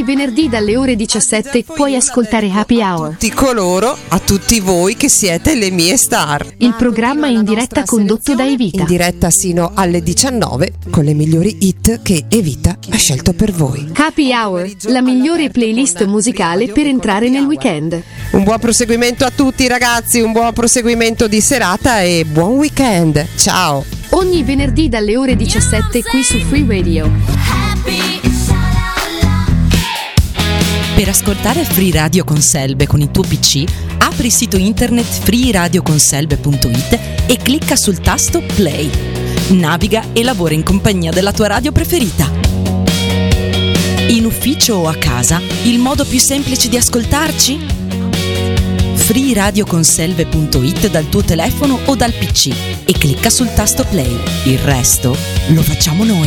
Ogni venerdì dalle ore 17 puoi ascoltare Happy Hour. A tutti voi che siete le mie star. Il programma in diretta condotto da Evita. In diretta sino alle 19 con le migliori hit che Evita ha scelto per voi. Happy Hour, la migliore playlist musicale per entrare nel weekend. Un buon proseguimento a tutti ragazzi, un buon proseguimento di serata e buon weekend. Ciao. Ogni venerdì dalle ore 17 qui su Free Radio. Per ascoltare Free Radio con Selbe con il tuo PC, apri il sito internet freeradioconselbe.it e clicca sul tasto Play. Naviga e lavora in compagnia della tua radio preferita. In ufficio o a casa, il modo più semplice di ascoltarci? freeradioconselve.it dal tuo telefono o dal PC e clicca sul tasto Play. Il resto lo facciamo noi.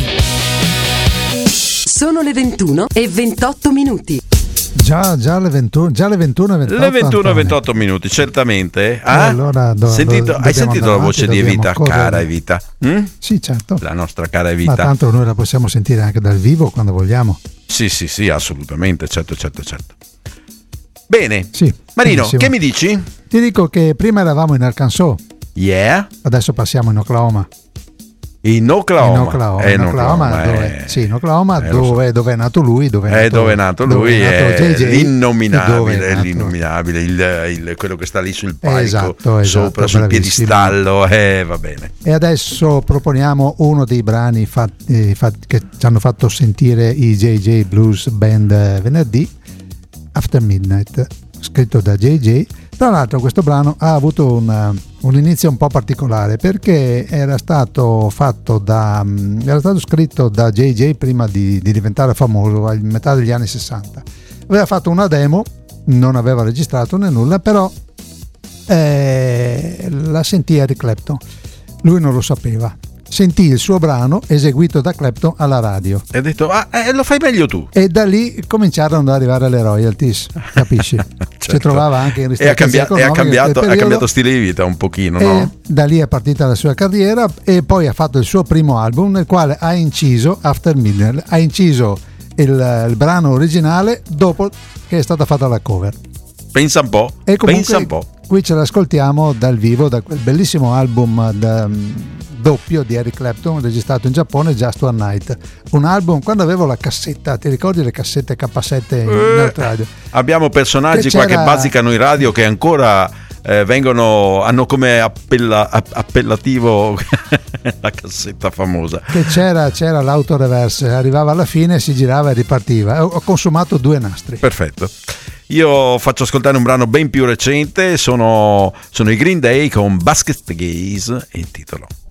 Sono le 21:28. Già le 21:28. Le 21:28 minuti, certamente. Allora, hai sentito la voce di Evita, cara Evita? Sì, certo. La nostra cara Evita. Ma tanto noi la possiamo sentire anche dal vivo quando vogliamo. Sì, assolutamente, certo. Bene. Sì, Marino, benissimo. che mi dici? Ti dico che prima eravamo in Arkansas. Yeah. Adesso passiamo in Oklahoma. In Oklahoma, in Oklahoma, dove è nato lui, dove è nato JJ, l'innominabile, quello che sta lì sul palco, esatto, sopra sul piedistallo, va bene. E adesso proponiamo uno dei brani che ci hanno fatto sentire i JJ Blues Band venerdì, After Midnight, scritto da JJ. Tra l'altro questo brano ha avuto un inizio un po' particolare perché era stato scritto da JJ prima di diventare famoso a metà degli anni 60. Aveva fatto una demo, non aveva registrato né nulla, però la sentì Eric Clapton. Lui non lo sapeva. Sentì il suo brano eseguito da Clapton alla radio e ha detto lo fai meglio tu, e da lì cominciarono ad arrivare le royalties, capisci? Certo. Si trovava anche in e ha cambiato stile di vita un pochino, no? Da lì è partita la sua carriera e poi ha fatto il suo primo album nel quale ha inciso After Midnight, ha inciso il brano originale dopo che è stata fatta la cover. Pensa un po'. E comunque qui ce l'ascoltiamo dal vivo da quel bellissimo album doppio di Eric Clapton registrato in Giappone, Just One Night, un album quando avevo la cassetta, ti ricordi le cassette K7 in radio? Abbiamo personaggi qua che basicano in radio che ancora hanno come appellativo la cassetta famosa, che c'era l'autoreverse, arrivava alla fine, si girava e ripartiva. Ho consumato 2 nastri. Perfetto. Io faccio ascoltare un brano ben più recente, sono i Green Day con Basket Gaze e il titolo